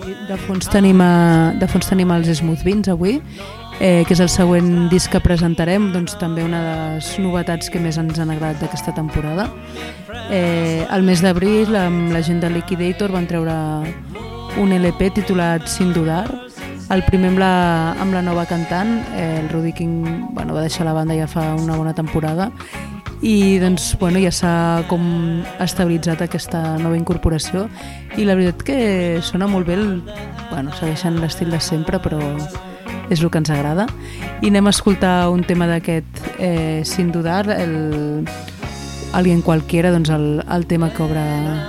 De fons tenim els Smooth Beans avui, que és el següent disc que presentarem, doncs també una de les novetats que més ens han agradat d'aquesta temporada. El mes d'abril, amb la gent de Liquidator, van treure un LP titulat Sin Dudar, el primer amb la nova cantant. El Rudy King va deixar la banda ja fa una bona temporada i doncs, ja s'ha com estabilitzat aquesta nova incorporació i la veritat que sona molt bé, segueixen l'estil de sempre, però és el que ens agrada. I anem a escoltar un tema d'aquest Sin Dudar, Alguien Cualquiera, doncs el tema que obre